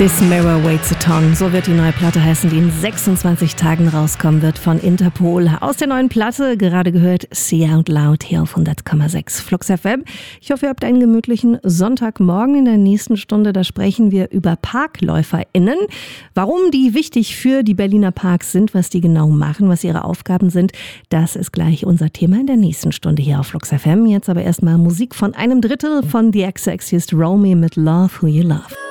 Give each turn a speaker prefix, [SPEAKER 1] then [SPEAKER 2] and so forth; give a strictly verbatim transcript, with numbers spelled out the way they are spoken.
[SPEAKER 1] This Mirror Waits a Ton, so wird die neue Platte heißen, die in sechsundzwanzig Tagen rauskommen wird von Interpol. Aus der neuen Platte gerade gehört See Out Loud hier auf hundert Komma sechs Flux F M. Ich hoffe, ihr habt einen gemütlichen Sonntagmorgen. In der nächsten Stunde, da sprechen wir über ParkläuferInnen. Warum die wichtig für die Berliner Parks sind, was die genau machen, was ihre Aufgaben sind, das ist gleich unser Thema in der nächsten Stunde hier auf Flux F M. Jetzt aber erstmal Musik von einem Drittel von The Exorcist, Romy mit Love Who You Love.